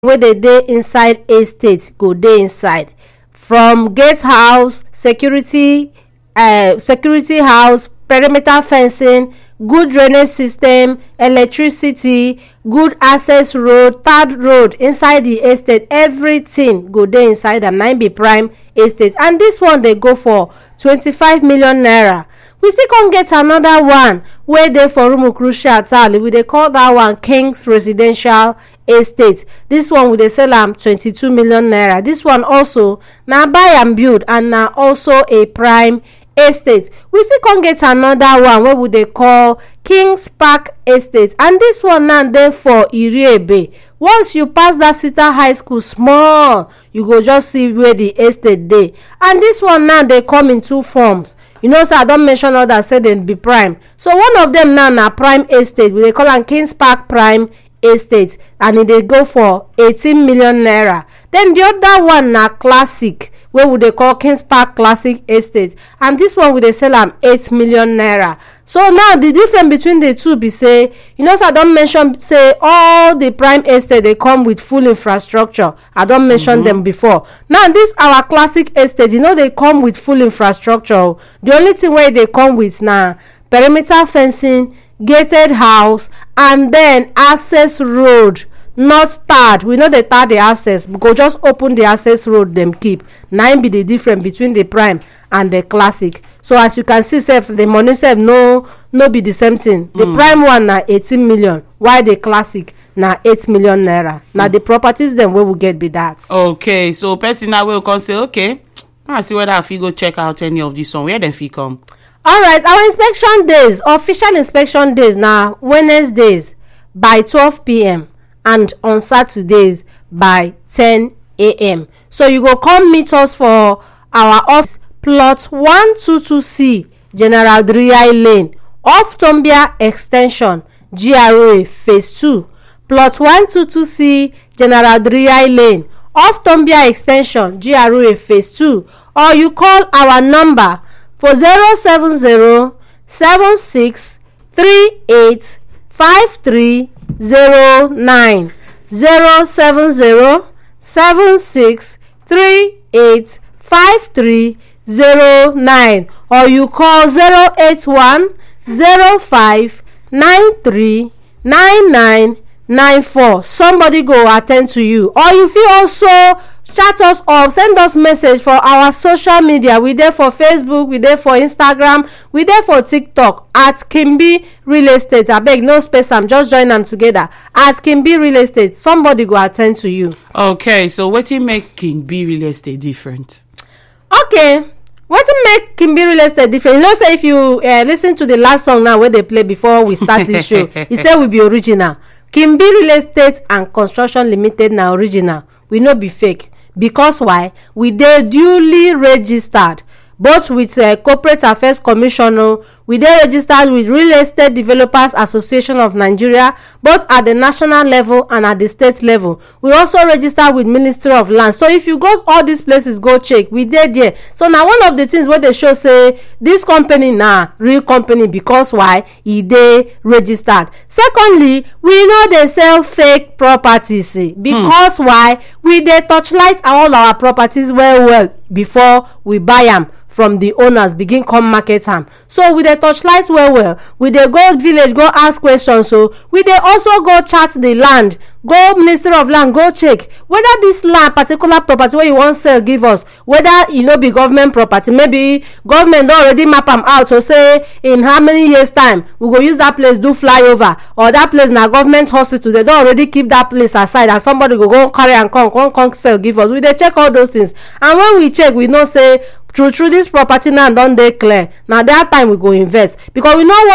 wey dey inside estate go dey inside, from gate house, security house, perimeter fencing, good drainage system, electricity, good access road, third road inside the estate. Everything go dey inside am. Na im be prime estate, and this one dey go for 25 million naira. We still come get another one wey dey for Rumuokrusi Atali. We dey call that one King's Residential Estate. This one we dey sell am 22 million naira. This one also na buy and build, and na also a prime estate. We still come get another one wey we dey call King's Park Estate, and this one now dey for Iriebe. Once you pass that Sita High School small, you go just see where the estate dey. And this one now dey come in two forms. You know, so I don mention others say dem be prime. So one of them now na prime estate. We dey call am King's Park Prime Estate, and e dey go for 18 million naira. Then the other one na classic, wey we dey call King's Park Classic Estate, and this one we dey sell am 8 million naira. So now the difference between the two be say, you know, so I don mention say all the prime estate dey come with full infrastructure. I don mention them before. Now this our classic estate, you know, dey come with full infrastructure. The only thing wey dey come with na perimeter fencing, gated house, and then access road. Not third, we no dey third the access, we go just open the access road dem keep. Na im be the difference between the prime and the classic. So as you can see sef, the money sef no be the same thing. The prime one na 18 million, while the classic na 8 million naira. Na the properties dem wey we get be that. Okay, so person now will come say, okay, I see whether I fit go check out any of this one. Where dem fit come? Alright, our inspection days, official inspection days na Wednesdays by 12 p.m. and on Saturdays by 10 a.m. So you go come meet us for our office, plot 122C, General Driyai Lane, off Tombia Extension, GRA Phase 2. Plot 122C, General Driyai Lane, off Tombia Extension, GRA Phase 2. Or you call our number for 070-7638-5309, 070-7638-5309, or you call 081-05-93-9994. Somebody go attend to you. Or you fit also chat us up, send us message for our social media. We there for Facebook, we there for Instagram, we there for TikTok at Kimbi Real Estate. Abeg, no space, I'm just join them together at Kimbi Real Estate. Somebody go attend to you. Okay, so wetin make Kimbi Real Estate different? Okay, wetin make Kimbi Real Estate different? You know, say if you listen to the last song now wey dey play before we start this show, e say we be original. Kimbi Real Estate and Construction Limited na original. We no be fake. Because why? We dey duly registered both with Corporate Affairs Commission. We dey registered with Real Estate Developers Association of Nigeria, both at the national level and at the state level. We also register with Ministry of Land. So if you go all these places, go check, we dey there. So now one of the things wey dey show say this company na real company, because why? E dey registered. Secondly, we no dey sell fake properties, because why? We dey torchlight all our properties well before we buy am from the owners, begin come market am. So we dey torchlight well, we dey go village go ask questions. So we dey also go chat the land, go Ministry of Land, go check whether this land, particular property wey you wan sell give us, whether e no be government property. Maybe government don already map am out, so say in how many years time we go use that place do flyover, or that place na government hospital, they don already keep that place aside and somebody go carry am come sell give us. We dey check all those things, and when we check, we know say true this property now don dey clear. Na that time we go invest, because we no want